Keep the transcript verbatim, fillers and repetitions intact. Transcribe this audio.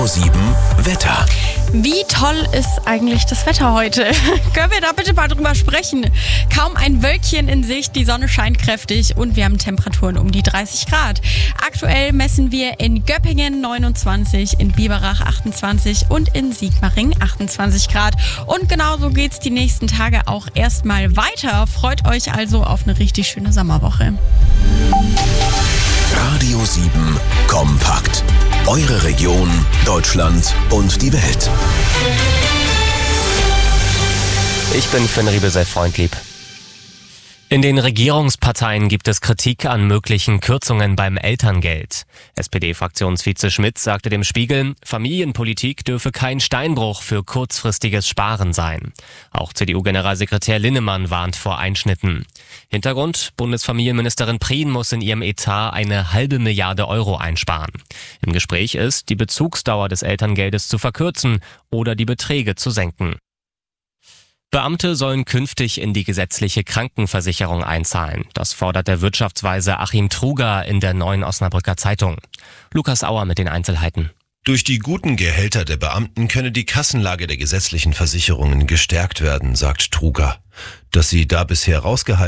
Radio sieben Wetter. Wie toll ist eigentlich das Wetter heute? Können wir da bitte mal drüber sprechen? Kaum ein Wölkchen in Sicht, die Sonne scheint kräftig und wir haben Temperaturen um die dreißig Grad. Aktuell messen wir in Göppingen neunundzwanzig, in Biberach achtundzwanzig und in Sigmaringen achtundzwanzig Grad. Und genauso geht's die nächsten Tage auch erstmal weiter. Freut euch also auf eine richtig schöne Sommerwoche. Radio sieben Kompakt. Eure Region, Deutschland und die Welt. Ich bin Finn Riebel, sei freundlieb. In den Regierungsparteien gibt es Kritik an möglichen Kürzungen beim Elterngeld. S P D-Fraktionsvize Schmidt sagte dem Spiegel, Familienpolitik dürfe kein Steinbruch für kurzfristiges Sparen sein. Auch C D U-Generalsekretär Linnemann warnt vor Einschnitten. Hintergrund, Bundesfamilienministerin Prien muss in ihrem Etat eine halbe Milliarde Euro einsparen. Im Gespräch ist, die Bezugsdauer des Elterngeldes zu verkürzen oder die Beträge zu senken. Beamte sollen künftig in die gesetzliche Krankenversicherung einzahlen. Das fordert der Wirtschaftsweise Achim Truger in der Neuen Osnabrücker Zeitung. Lukas Auer mit den Einzelheiten. Durch die guten Gehälter der Beamten könne die Kassenlage der gesetzlichen Versicherungen gestärkt werden, sagt Truger. Dass sie da bisher rausgehalten